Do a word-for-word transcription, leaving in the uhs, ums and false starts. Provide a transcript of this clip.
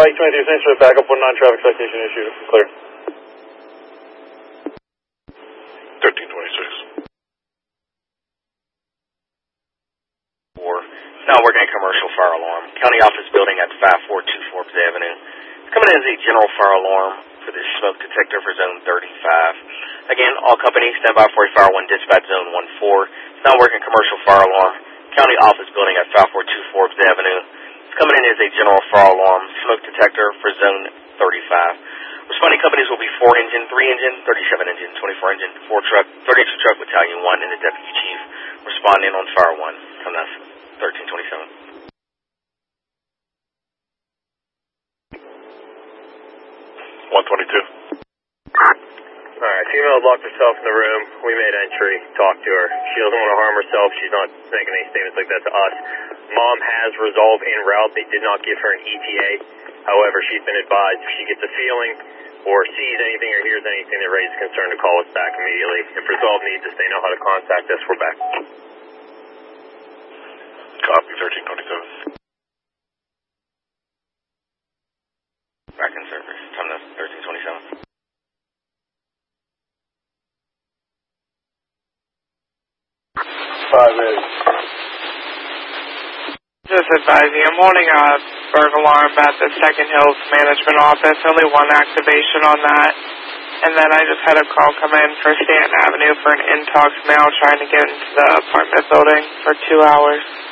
Mike twenty-two, thanks for the backup. one nine traffic citation issued. Clear. thirteen twenty-six. Four. Now working a commercial fire alarm. County office building at five four two Forbes Avenue. It's coming in as a general fire alarm for the smoke detector for zone thirty-five. Again, all companies stand by for a fire one dispatch zone one four. It's now working commercial fire alarm. County office building at five four two Forbes Avenue. It's coming in as a general fire alarm smoke detector for zone thirty-five. Responding companies will be four engine, three engine, thirty-seven engine, twenty-four engine, four truck, thirty-two truck, battalion one, and the deputy chief responding on fire one. Coming up thirteen twenty-seven. one twenty-two. Alright, female locked herself in the room. We made entry, talked to her. She doesn't want to harm herself. She's not making any statements like that to us. Mom has resolve en route. They did not give her an E T A. However, she's been advised if she gets a feeling or sees anything or hears anything that raises concern to call us back immediately. If resolve needs us, they know how to contact us. We're back. Copy, thirteen twenty-seven. Back in service. Time to thirteen twenty-seven. Five eight. Just advising, I'm holding a burglar alarm at the Second Hills Management Office. Only one activation on that. And then I just had a call come in for Stanton Avenue for an intox male trying to get into the apartment building for two hours.